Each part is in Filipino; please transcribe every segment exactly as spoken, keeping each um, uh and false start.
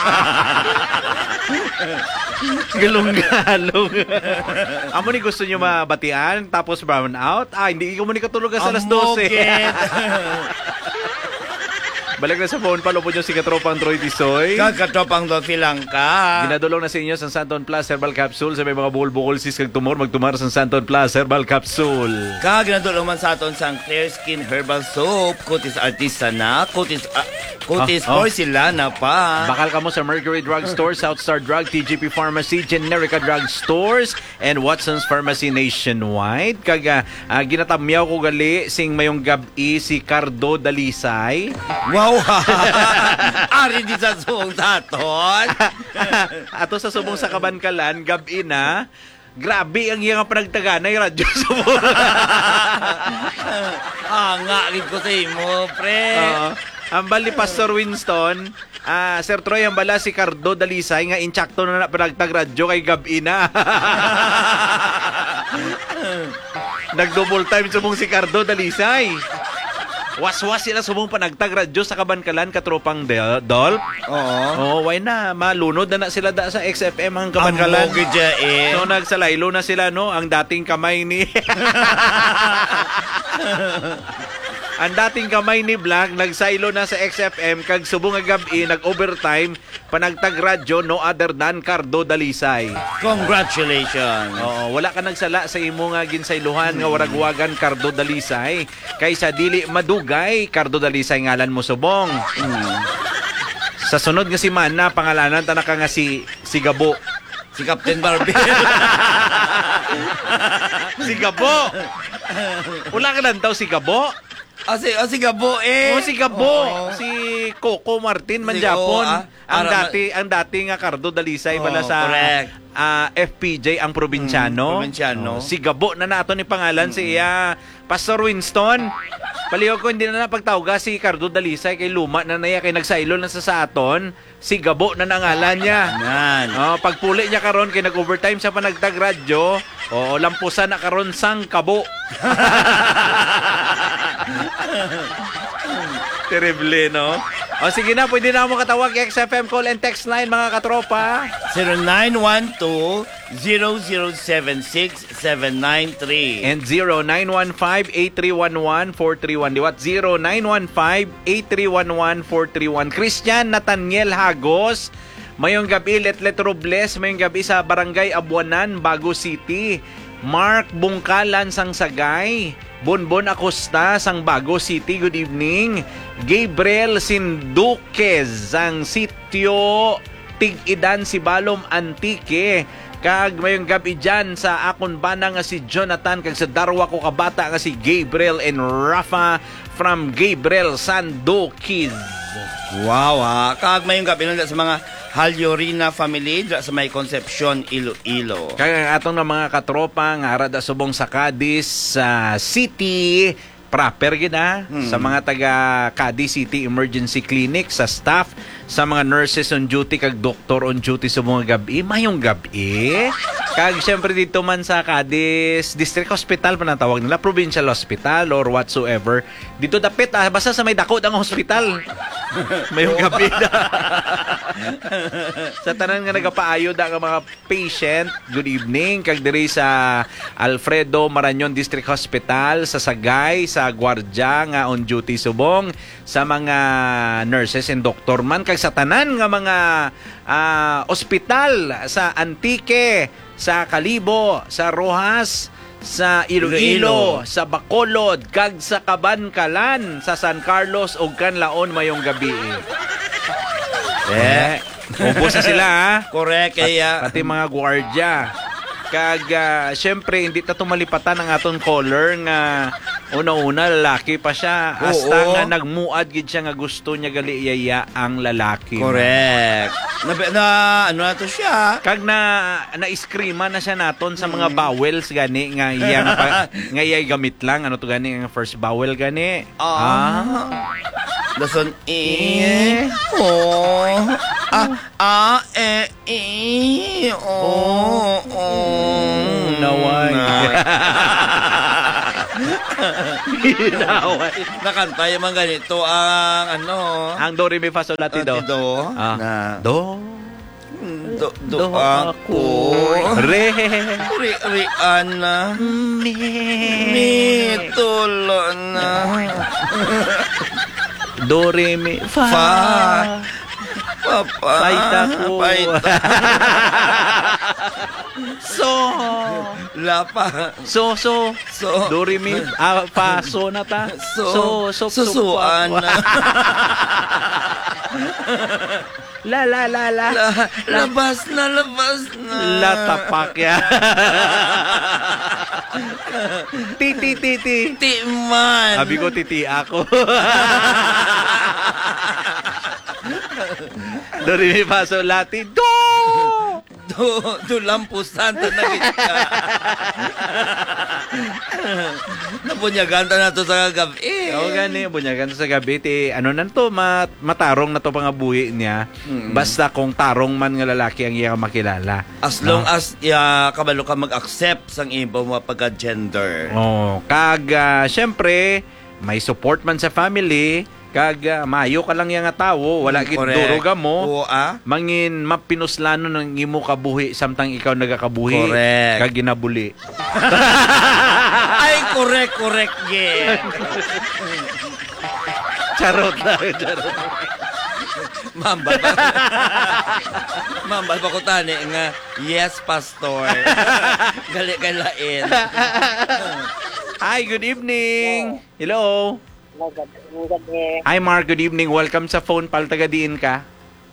Galong-galong. Amo ni gusto nyo mabatian, tapos brown out. Ah, hindi ko mo ni katulog sa alas dose. Balik na sa phone, palupod nyo si Katropang Troy Tisoy. Katropang Dofi lang ka. Ginadulong na sa inyo sa Santon Plus Herbal Capsule. Sa may mga bukol-bukol sis kag tumor, magtumar sa Santon Plus Herbal Capsule. Ka, ginadulong man sa aton sang Clear Skin Herbal Soap. Kutis artisanal, kutis, uh, kutis oh, oh. porcelana pa. Bakal ka mo sa Mercury Drug Store, Southstar Drug, T G P Pharmacy, Generica Drug Stores, and Watson's Pharmacy nationwide. Kaga, uh, ginatamyaw ko gali sing mayong gabi si Cardo Dalisay. Wow! Ari di sa subong taton. Ato sa subong sa Kabankalan, gabi na. Grabe ang iyang panagtaganay radyo subong. Ah, nga rin ko sa imo, pre. Uh, ang bali Pastor Winston, ah, Sir Troy, ang bala si Cardo Dalisay nga inchakto na na panagtag radyo kay gabi na. Nag-double time subong si Cardo Dalisay. Was-was sila subong panagtag radyo sa Kabankalan, Katropang Dolp. Oo. Oh, why na malunod na na sila da sa X F M ang Kabankalan. Ang mogedya eh. So nagsalaylo na sila no, ang dating kamay ni ang dating kamay ni Black nagsaylo na sa X F M kag subong nga gabi nag-overtime panagtag radyo no other than Cardo Dalisay. Congratulations. Oo, wala ka nagsala sa imo nga ginsaylohan nga waragwagan Cardo Dalisay kaysa dili madugay Cardo Dalisay ngalan mo subong. Hmm. Sa sunod nga si Mana pangalanan ta ka nga si si Gabo. Si Captain Barbie. Si Gabo. Wala ka lang daw si Gabo. Ah, si, ah, si Gabo eh. Oh, si Gabo. Oh. Si Coco Martin man si Japon. Ah, ang dati ang dati nga Cardo Dalisay oh, bala sa uh, F P J ang probinsyano. Hmm, probinsyano. Oh, si Gabo na nato ni pangalan hmm. si uh, Pastor Winston. Paliw ko hindi na napagtawga si Cardo Dalisay kay luma na naya kay nagsaylo na sa saton. Si Gabo na nangalan niya. Nan. Oh, pagpuli niya karon kay nag-overtime sa panagtag radyo. Oo, lampusan na karon sang Kabo. Terrible, no? O sige na, pwede na mo katawag X F M call and text line, mga katropa. zero nine one two, zero zero seven six, seven nine three and zero nine one five, eight three one one, four three one. Diwat zero nine one five, eight three one one, four three one. Christian Nathaniel Hagos, mayong gabi, Letlet Robles, mayong gabi sa Barangay Abuanan, Bago City. Mark Bungkalan sang Sagay, Bonbon Acosta sang Bago City, good evening. Gabriel Sinduquez sang Sitio Tig-Idan si Balom Antique. Kag mayong gabi dyan sa akon bana nga si Jonathan, kag sa darwa ko kabata nga si Gabriel and Rafa from Gabriel Sanduquez. Wow ha, kag mayong gabi lang sa mga Halyurina family sa may Concepcion, Iloilo. Kaya atong na mga katropa nga arada subong sa Cadiz sa uh, City proper gina hmm. sa mga taga Cadiz City Emergency Clinic, sa staff, sa mga nurses on duty kag doktor on duty sa mga gabi, mayong gabi. Kag syempre dito man sa Cadiz District Hospital pa natawag nila, Provincial Hospital or whatsoever. Dito dapit ah, basta sa may dakod ang hospital. Mayong gabi na. Sa tanan nga nagapaayo da nga mga patient, good evening. Kag diri sa Alfredo Marañon District Hospital, sa Sagay, sa Guardia nga on duty subong, sa mga nurses and doctor man, kag sa tanan nga mga uh, ospital sa Antique, sa Kalibo, sa Rojas, sa Iloilo, sa Bacolod, kag sa Kabankalan, sa San Carlos ug Canlaon mayong gabi. Eh, ubos na sila ha. Correct kaya. Pati mga gwardiya. Kag uh, syempre hindi ta tumalipatan ang aton caller nga una-una lalaki pa siya. Hasta nga nagmuad gid siya nga gusto niya gali iyaya ang lalaki. Correct. Na, na ano na to siya? Kag na na-screama na siya naton sa mga bowels gani nga iya nga, pa, nga iya gamit lang ano to gani nga first bowel gani. Ah. ah. Dason e oh ah ah e e oh oh naway. Inaway. Nakanta yung mga ganito ang ano. Ang do, re, mi, fa, sol, la, ti, do. Do. Ah. Na, Do. do, do, ako. Re. Ri, ri, ana. Mi. Mi, tulo na. Do, re, mi, fa. Fa. Papa. Paita ko. Paita. So. Lapa. So, so. So. Do, re, mi, ah, fa, so na ta. So. so, Susuan na. La, la, la, la. La, labas na, labas na. La, tapak ya. Ti, ti, ti, ti. Timan. Sabi ko, titi ako. Do, re, mi, fa, sol, la, ti, do. Do, do lampusan ta na kita. Napunyagan ta na to sa gabi. Oo, gani. Bunyagan to sa gabi. Ti, ano nan to, mat, matarong na to pang buhi niya. Mm. Basta kung tarong man nga lalaki ang iya makilala. As long as ya, kabalo ka mag-accept sang iba mo pagka-gender. Oh, kag, uh, syempre, may support man sa family. Kag, uh, mayo ka lang yung nga tao. Wala gid Correct. duruga mo. Oo, ah. Mangin mapinuslano ng imo kabuhi samtang ikaw nagakabuhi. Correct. Kag ginabuli. Ay, correct, correct, yeah. Charot na, charot. Mambal pa. Mambal pa ko tani nga, yes, pastor. Gali kay lain. Hi, good evening. Hello. Gabi. Hi, Mark. Good evening. Welcome sa phone pal. Taga-diin ka?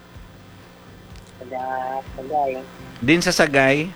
Taga Sagay. Din sa Sagay?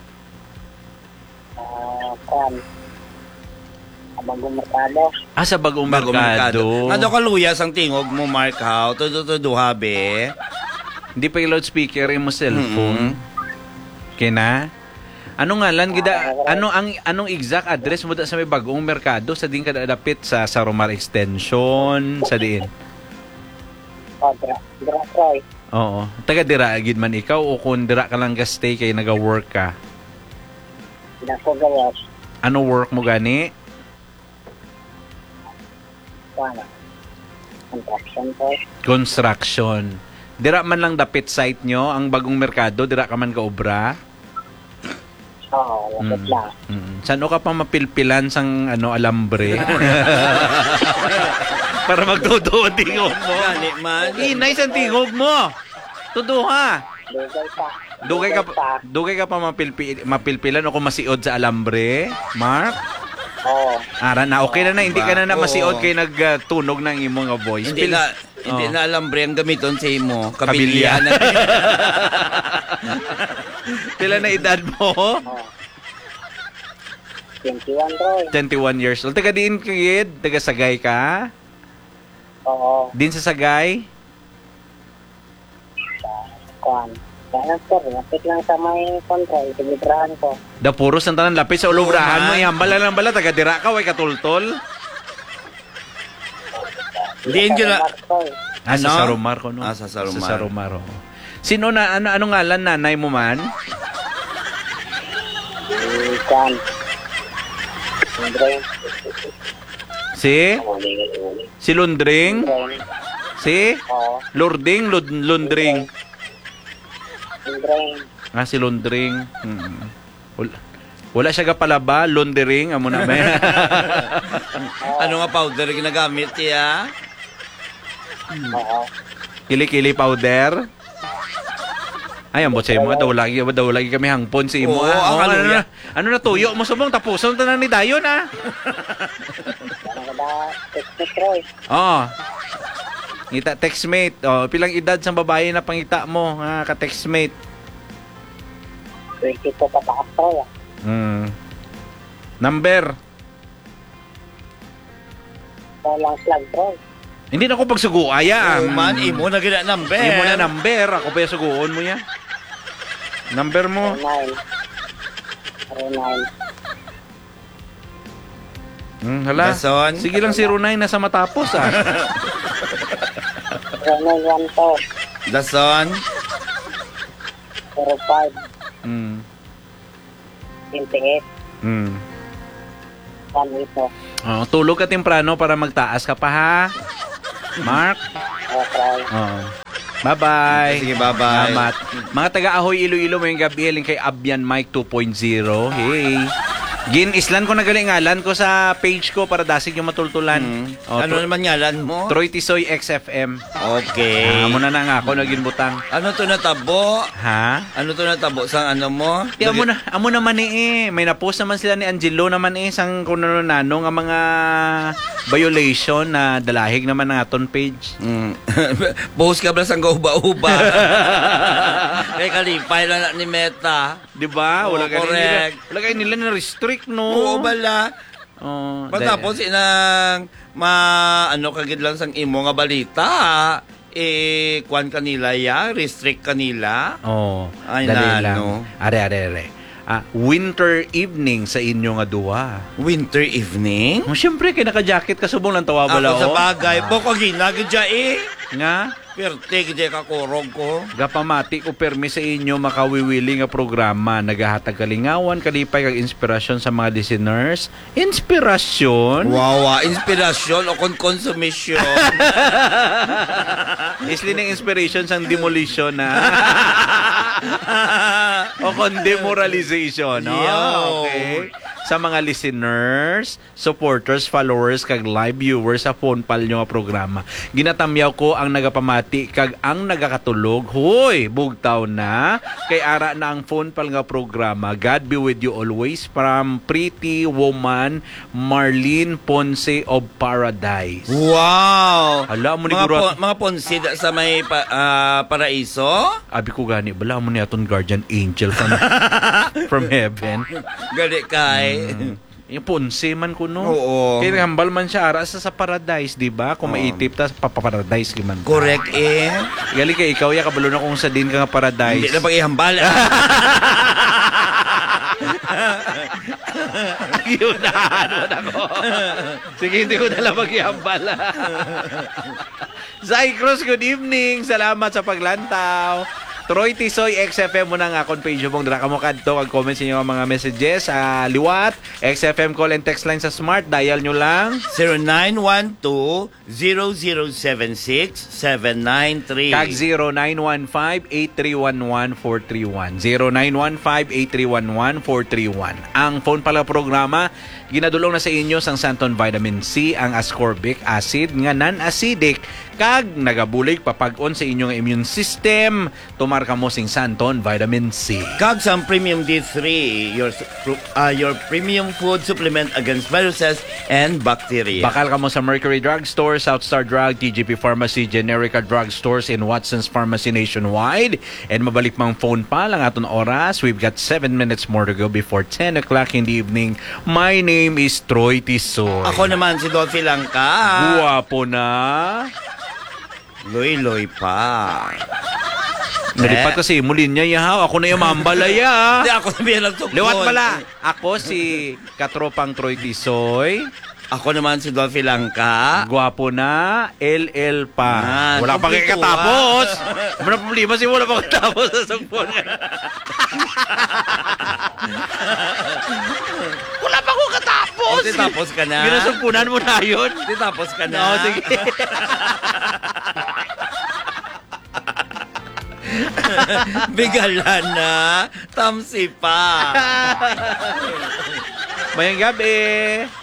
Ah, Kwan. Abagong Mercado. Ah, sa Bagong Bagong Mercado. Ano ka luyas ang tingog mo, Mark, how? Tudo-tudo, habe. Hindi pa yung loudspeaker yung mo cellphone. Mm-hmm. Kina? Ano nga lan gida ano ang anong exact address mo da sa may Bagong Mercado sa din kada dapit sa Saromar Extension sa diin? Oh, Dra. Dra, Troy. Oo. Taga dira gid man ikaw o kung dira ka lang ga-stay kay naga-work ka. Nasa Gayas. Ano work mo gani? Kwan. Construction po. Construction. Dira man lang dapit site nyo ang Bagong Mercado, dira ka man ka obra. Oo, lapit Mm. lang. Mm. Saan o ka pa mapilpilan sang ano alambre? Para magtutuwa tingog mo. Gani man. Inay sa tingog mo. Tuduha. Dugay pa. Dugay ka pa, dugay ka pa mapilpi, mapilpilan o kung masiod sa alambre, Mark? Oo. Ara na, okay na na, hindi ka na na Oo. masiod kay nagtunog ng imong nga voice. Hindi Pil- na, hindi Oh. na alam bre ang gamiton sa imo. Kabilya. Kabilya na. Pila na edad mo? Oo. twenty-one, Troy. twenty-one years old. Taga diin ka, Gid? Taga Sagay ka? Oo. Din sa Sagay? Kwan. Kaya sir, lapit lang sa may control. Tinibrahan ko. Da puros ang tanan lapit sa ulubrahan mo. Yan, bala lang bala. Taga dira ka, way katultol. Diin ka na. Troy. Ah, Ano? sa Saromar ko, no? Ah, sa Saromar. Sa Saromar, oo. Sino na, ano, ano ngalan nanay mo man? Si Kwan. Andre. Si? Si Lundring? Andre. Si? Oo. Lording? Lud Lundring? Andre. Ah, si Lundring. Hmm. Wala, wala siya ka pala ba? Lundring? Amo na ba? Ano nga powder ginagamit niya? Oo. Kili-kili powder? Ay, ambot sa imo. Daw lagi, daw lagi kami hangpon sa imo. Oo, ah. ang Oo, ano, kaluya. na, ano na tuyo mo subong? Tapuson ta na ni Dayon, ah. Ano ka ba? Text ni Troy. Oo. Ngita, textmate. Oh, pilang edad sa babae na pangita mo, ha, ka-textmate. twenty-two patakas, Troy. ah. Hmm. Number. Ikaw lang slag, Troy. Hindi na ako pagsuguaya. Oh, man, imo na gina number. Hindi mo na number. Ako pa yung suguon mo yan. Number mo. zero nine. zero nine. Hmm, hala. Dason. Sige lang zero nine na sa matapos, ah. zero nine one two. Dason. zero five. Hmm. twenty-eight. Hmm. Paano ito? Oh, tulog ka temprano para magtaas ka pa ha. Mark. Okay. Oh. Bye-bye. Sige, bye-bye. Salamat. Mga taga-Ahoy Iloilo, mayong gabi, hiling kay Abyan Mike two point oh. Hey. Gin, islan ko nagalingalan ko sa page ko para dasig yung matultulan. Hmm. Oh, Ano Tro- naman ngalan mo? Troy Tisoy X F M. Okay. Ah, muna na nga ako, naging butang. Ano to natabo? Ha? Ano to natabo sa ano mo? Di, amo na, amo naman eh. May na-post naman sila ni Angelo naman eh, sang kung ano nanong ang mga violation na dalahig naman ng aton page. Mm. Post ka ba sa uba-uba? Kay kalipay lang na ni Meta. Di ba? Oo, Wala kayo nila, correct. wala kayo nila na-restrict, no? Oo bala. Oh, Patapos inang ma ano kagid lang sang imo nga balita. Eh kwan kanila ya, restrict kanila. Oh, Ay, dali na, lang. no? Are, are, are. Ah, winter evening sa inyo nga duwa. Winter evening? Oh, siyempre, kay naka-jacket ka subong lang tawa bala. Ako sa oh. bagay, boko ginagid dya eh. Nga? Perte gid ka kurog ko. Gapamati ko permi sa inyo makawiwili nga programa nagahatag kalingawan kalipay kag inspirasyon sa mga listeners. Inspirasyon? Wow, ah, inspirasyon o kon consumption. Isli ng inspiration sang demolition na. O kon demoralization. No? Yo. Okay. Sa mga listeners, supporters, followers, kag live viewers sa phone pal nyo nga programa. Ginatamyaw ko ang nagapamati kag ang nagakatulog. Hoy, bugtaw na. Kay ara na ang phone pal nga programa. God be with you always from Pretty Woman Marlene Ponce of Paradise. Wow. Hala mo ni mga, Guro. po, mga ponsid sa may pa, ah, paraiso? Abi ko gani, bala mo ni aton guardian angel from from heaven. Gali kay. Yung Ponce man ko no. Oo. Kaya hambal man siya ara sa, sa paradise, di ba? Kung maitip ta paparadise ki man. Correct eh. Gali kay ikaw ya kabalo na kung sa din ka nga paradise. Hindi na pag-ihambal. Giunahan mo na ko. Sige, hindi ko na lang mag-ihambal. Zay Cruz, good evening. Salamat sa paglantaw. Troy Tisoy, X F M mo na nga akong page mong dra ka mo kadto kag comment sa inyo ang mga messages sa liwat. X F M call and text line sa smart. Dial nyo lang. zero nine one two, zero zero seven six, seven nine three. Kag zero nine one five, eight three one one, four three one. zero nine one five, eight three one one, four three one. Ang phone pala programa, ginadulong na sa inyo sang Santon Vitamin C, ang ascorbic acid nga non-acidic kag nagabulig papag-on sa inyong immune system. Tumar ka mo sing Santon Vitamin C. Kag some Premium D three, your uh, your premium food supplement against viruses and bacteria. Bakal ka mo sa Mercury Drugstore, Southstar Drug, T G P Pharmacy, Generica Drugstores, and Watson's Pharmacy nationwide. And mabalik mang phone pa lang aton oras. We've got seven minutes more to go before ten o'clock in the evening. My name is Troy Tisoy. Ako naman si Dolphy Langka. Guwapo na. Loy-loy pa. Nalipat kasi mulin niya yahaw. Ako na yung mambalaya. Hindi ako sabihin lang tukod. Liwat pala. Ako si katropang Troy Tisoy. Ako naman si Dolphy Langka. Guwapo na. L L pa. Ah, Wala pa kayo kompleto, katapos. Wala pa problema si wala pa katapos sa sangpon. Wala pa ko katapos. O, tapos ka na. Ginasumpunan mo na yun. Tapos ka na. No, sige. Bigala na. Tamsi pa. Mayang gabi.